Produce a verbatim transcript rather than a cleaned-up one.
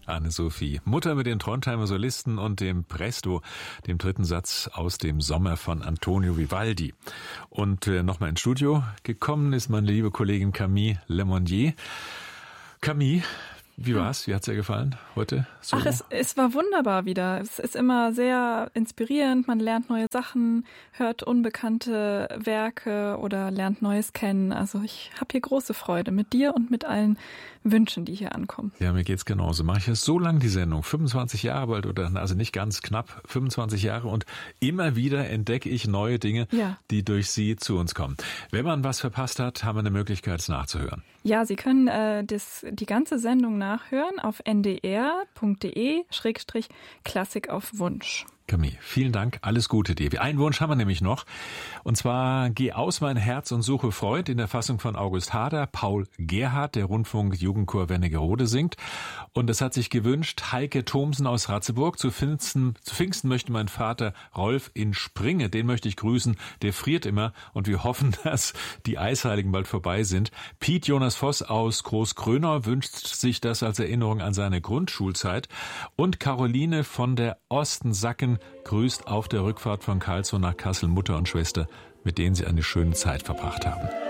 Anne-Sophie, Mutter mit den Trondheimer Solisten und dem Presto, dem dritten Satz aus dem Sommer von Antonio Vivaldi. Und äh, nochmal ins Studio gekommen ist meine liebe Kollegin Camille Lemonnier. Camille, wie war's? Wie hat's dir gefallen heute? Solo? Ach, es, es war wunderbar wieder. Es ist immer sehr inspirierend. Man lernt neue Sachen, hört unbekannte Werke oder lernt Neues kennen. Also ich habe hier große Freude mit dir und mit allen Wünschen, die hier ankommen. Ja, mir geht's genauso. Mache ich ja so lang die Sendung, fünfundzwanzig Jahre bald oder also nicht ganz knapp fünfundzwanzig Jahre und immer wieder entdecke ich neue Dinge, ja, die durch sie zu uns kommen. Wenn man was verpasst hat, haben wir eine Möglichkeit, es nachzuhören. Ja, Sie können äh, das, die ganze Sendung nachhören auf n d r punkt d e Schrägstrich Klassik auf Wunsch. Camille, vielen Dank, alles Gute dir. Einen Wunsch haben wir nämlich noch, und zwar Geh aus mein Herz und suche Freund in der Fassung von August Hader, Paul Gerhardt, der Rundfunk-Jugendchor Wernigerode singt. Und es hat sich gewünscht, Heike Thomsen aus Ratzeburg. Zu Pfingsten, zu Pfingsten möchte mein Vater Rolf in Springe, den möchte ich grüßen, der friert immer und wir hoffen, dass die Eisheiligen bald vorbei sind. Piet Jonas Voss aus Großkrönau wünscht sich das als Erinnerung an seine Grundschulzeit. Und Caroline von der Ostensacken grüßt auf der Rückfahrt von Karlsruhe nach Kassel Mutter und Schwester, mit denen sie eine schöne Zeit verbracht haben.